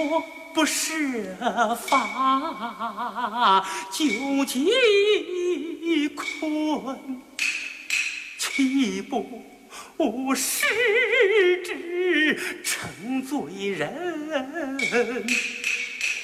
不设法救济困，岂不失之成罪人？